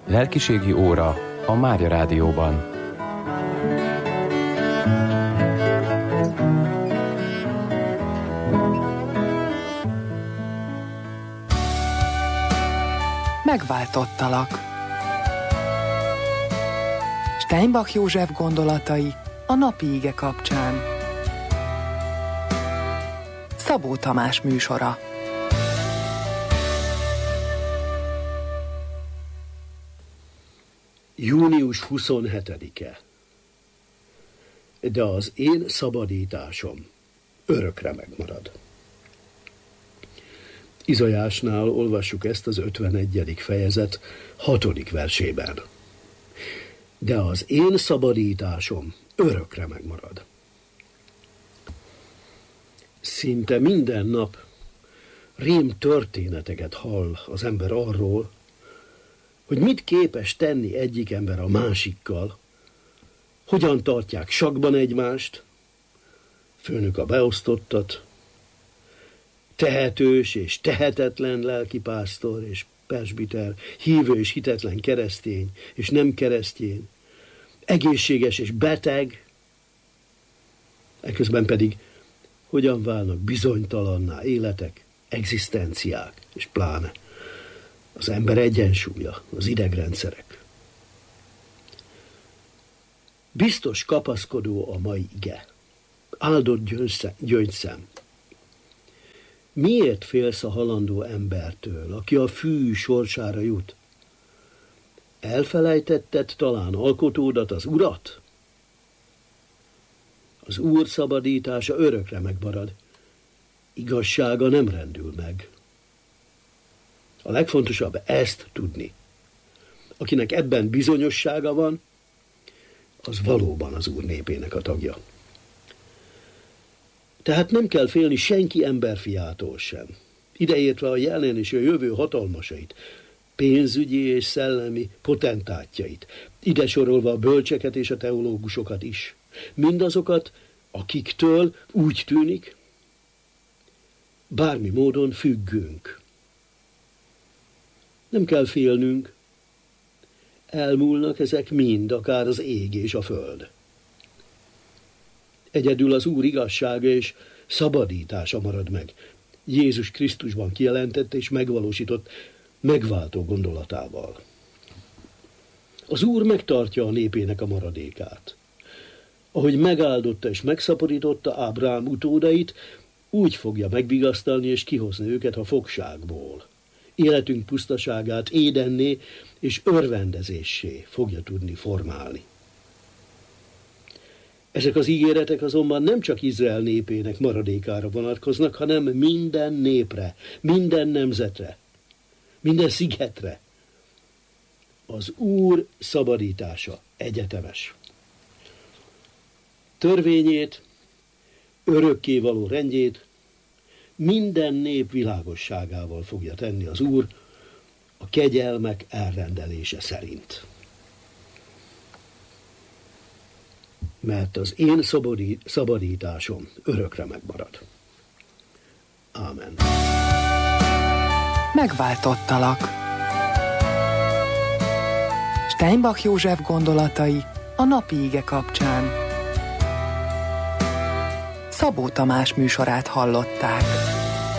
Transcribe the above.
Lelkiségi óra a Mária Rádióban. Megváltottalak. Steinbach József gondolatai a napi ige kapcsán. Szabó Tamás műsora. Június 27-e. De az én szabadításom örökre megmarad. Izajásnál olvassuk ezt az 51. fejezet 6. versében. De az én szabadításom örökre megmarad. Szinte minden nap rém történeteket hall az ember arról, hogy mit képes tenni egyik ember a másikkal, hogyan tartják sakkban egymást, főnök a beosztottat, tehetős és tehetetlen lelkipásztor és presbiter, hívő és hitetlen keresztény és nem keresztény, egészséges és beteg, eközben pedig hogyan válnak bizonytalanná életek, egzisztenciák és pláne az ember egyensúlya, az idegrendszerek. Biztos kapaszkodó a mai ige. Áldott gyöngyszem. Miért félsz a halandó embertől, aki a fű sorsára jut? Elfelejtetted talán alkotódat, az Urat? Az Úr szabadítása örökre megmarad. Igazsága nem rendül meg. A legfontosabb ezt tudni. Akinek ebben bizonyossága van, az valóban az Úr népének a tagja. Tehát nem kell félni senki emberfiától sem, ideértve a jelen és a jövő hatalmasait, pénzügyi és szellemi potentátjait, ide sorolva a bölcseket és a teológusokat is. Mindazokat, akiktől úgy tűnik, bármi módon függünk. Nem kell félnünk, elmúlnak ezek mind, akár az ég és a föld. Egyedül az Úr igazsága és szabadítása marad meg, Jézus Krisztusban kijelentett és megvalósított megváltó gondolatával. Az Úr megtartja a népének a maradékát. Ahogy megáldotta és megszaporította Ábrahám utódait, úgy fogja megvigasztalni és kihozni őket a fogságból. Életünk pusztaságát édenné és örvendezéssé fogja tudni formálni. Ezek az ígéretek azonban nem csak Izrael népének maradékára vonatkoznak, hanem minden népre, minden nemzetre, minden szigetre. Az Úr szabadítása egyetemes. Törvényét, örökkévaló rendjét minden nép világosságával fogja tenni az Úr a kegyelmek elrendelése szerint. Mert az én szabadításom örökre megmarad. Ámen. Megváltottalak. Steinbach József gondolatai a napi ige kapcsán. Szabó Tamás műsorát hallották.